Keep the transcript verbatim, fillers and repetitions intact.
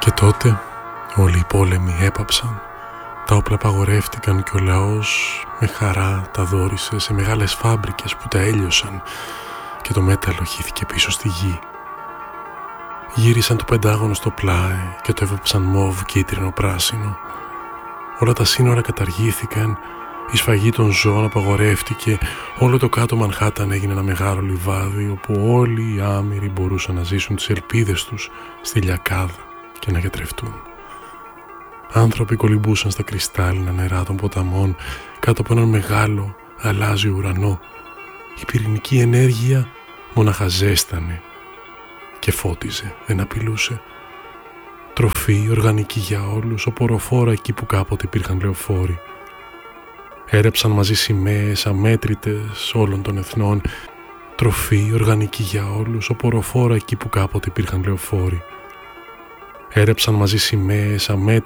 Και τότε όλοι οι πόλεμοι έπαψαν, τα όπλα απαγορεύτηκαν και ο λαός με χαρά τα δώρισε σε μεγάλες φάμπρικες που τα έλειωσαν και το μέταλλο χύθηκε πίσω στη γη. Γύρισαν το Πεντάγωνο στο πλάι και το έβαψαν μόβ κίτρινο πράσινο. Όλα τα σύνορα καταργήθηκαν, η σφαγή των ζώων απαγορεύτηκε, όλο το κάτω Μανχάταν έγινε ένα μεγάλο λιβάδι όπου όλοι οι άμυροι μπορούσαν να ζήσουν τις ελπίδες τους στη λιακάδα και να γιατρευτούν. Άνθρωποι κολυμπούσαν στα κρυστάλλινα νερά των ποταμών κάτω από έναν μεγάλο γαλάζιο ουρανό. Η πυρηνική ενέργεια μόναχα ζέστανε και φώτιζε, δεν απειλούσε. Τροφή οργανική για όλους, οποροφόρα εκεί που κάποτε υπήρχαν λεωφόροι. Έρεψαν μαζί σημαίες αμέτρητες όλων των εθνών. Τροφή οργανική για όλους, οποροφόρα εκεί που κάποτε υπήρχαν λεωφόροι. Έρεψαν μαζί σημαίες αμέτρητες